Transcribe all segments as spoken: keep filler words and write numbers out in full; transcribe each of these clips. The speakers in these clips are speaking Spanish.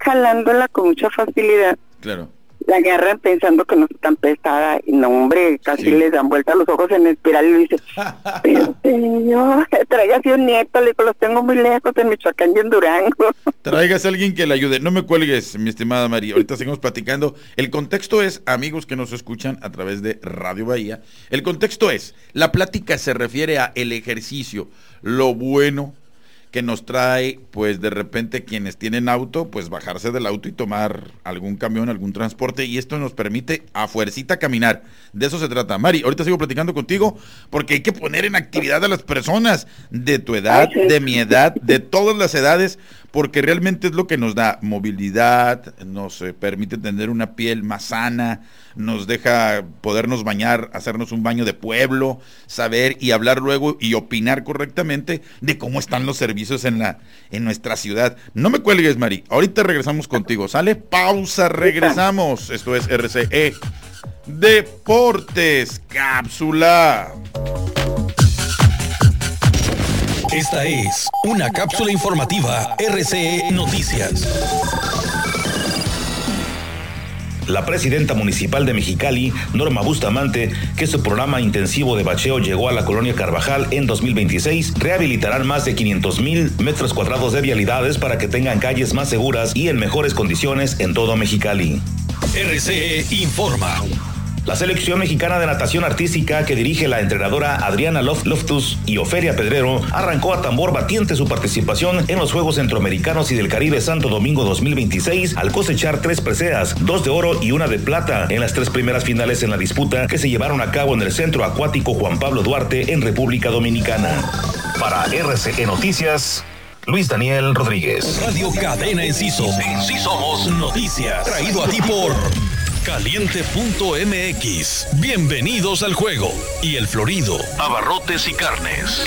jalándola con mucha facilidad. Claro. La agarran pensando que no es tan pesada y no, hombre, casi sí. Les dan vuelta los ojos en espiral y le dice, pero señor, tráigase un nieto, le digo, los tengo muy lejos en Michoacán y en Durango. Tráigase a alguien que le ayude, no me cuelgues, mi estimada María, ahorita seguimos platicando. El contexto es, amigos que nos escuchan a través de Radio Bahía, el contexto es, la plática se refiere a el ejercicio, lo bueno que nos trae, pues de repente quienes tienen auto, pues bajarse del auto y tomar algún camión, algún transporte, y esto nos permite a fuercita caminar. De eso se trata. Mari, ahorita sigo platicando contigo, porque hay que poner en actividad a las personas de tu edad, de mi edad, de todas las edades, porque realmente es lo que nos da movilidad, nos eh, permite tener una piel más sana, nos deja podernos bañar, hacernos un baño de pueblo, saber y hablar luego y opinar correctamente de cómo están los servicios en la en nuestra ciudad. No me cuelgues, Mari, ahorita regresamos contigo, ¿sale? Pausa, regresamos. Esto es R C E Deportes, cápsula. Esta es una cápsula informativa R C E Noticias. La presidenta municipal de Mexicali, Norma Bustamante, que su programa intensivo de bacheo llegó a la colonia Carvajal en dos mil veintiséis, rehabilitarán más de quinientos mil metros cuadrados de vialidades para que tengan calles más seguras y en mejores condiciones en todo Mexicali. R C E informa. La selección mexicana de natación artística que dirige la entrenadora Adriana Lof- Loftus y Ofelia Pedrero arrancó a tambor batiente su participación en los Juegos Centroamericanos y del Caribe Santo Domingo dos mil veintiséis al cosechar tres preseas, dos de oro y una de plata en las tres primeras finales en la disputa que se llevaron a cabo en el Centro Acuático Juan Pablo Duarte en República Dominicana. Para R C E Noticias, Luis Daniel Rodríguez. Radio Cadena Enciso. En sí somos noticias. Traído a ti por Caliente punto M X. Bienvenidos al juego. Y El Florido, abarrotes y carnes.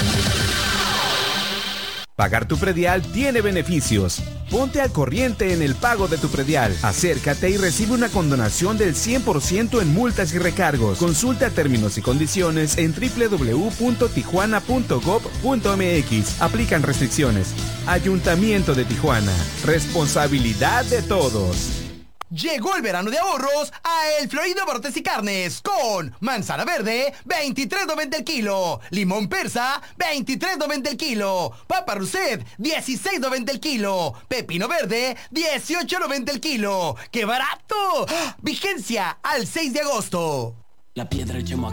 Pagar tu predial tiene beneficios. Ponte al corriente en el pago de tu predial. Acércate y recibe una condonación del cien por ciento en multas y recargos. Consulta términos y condiciones en doble u doble u doble u punto tijuana punto gob punto m x. Aplican restricciones. Ayuntamiento de Tijuana. Responsabilidad de todos. Llegó el verano de ahorros a El Florido Abarrotes y Carnes con manzana verde, veintitrés noventa el kilo, limón persa, veintitrés noventa el kilo, papa rousset, dieciséis noventa el kilo, pepino verde, dieciocho noventa el kilo. ¡Qué barato! ¡Ah! Vigencia al seis de agosto. La piedra llamó